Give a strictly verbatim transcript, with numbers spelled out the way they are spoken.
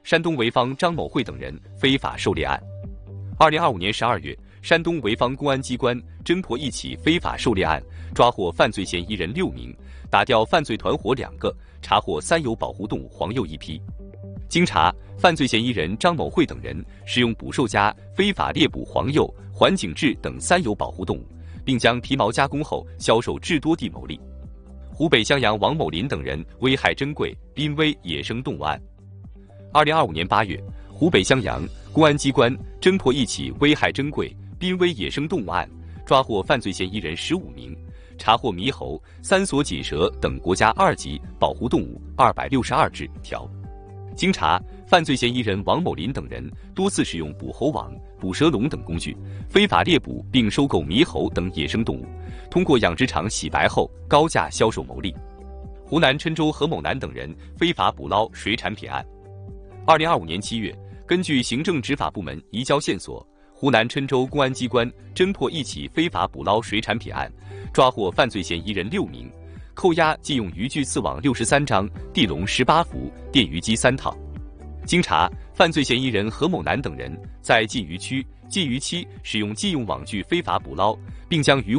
山东潍坊张某慧等人非法狩猎案。二零二五年十二月，山东潍坊公安机关侦破一起非法狩猎案，抓获犯罪嫌疑人六名，打掉犯罪团伙两个，查获三有保护动物黄鼬一批。经查，犯罪嫌疑人张某慧等人使用捕兽夹非法猎捕黄鼬、环颈雉等三有保护动物，并将皮毛加工后销售至多地牟利。湖北襄阳王某林等人危害珍贵濒危野生动物案。二零二五年八月，湖北襄阳公安机关侦破一起危害珍贵濒危野生动物案，抓获犯罪嫌疑人十五名，查获猕猴、三索锦蛇等国家二级保护动物二百六十二只条。经查，犯罪嫌疑人王某林等人多次使用捕猴网、捕蛇笼等工具，非法猎捕并收购猕猴等野生动物，通过养殖场洗白后高价销售牟利。湖南郴州何某男等人非法捕捞水产品案。二零二五年七月，根据行政执法部门移交线索，湖南郴州公安机关侦破一起非法捕捞水产品案，抓获犯罪嫌疑人六名，扣押即用渔具刺网六十三张、地笼十八伏、电鱼机三套。经查，犯罪嫌疑人何某男等人在禁渔区、禁渔期使用禁用网具非法捕捞，并将渔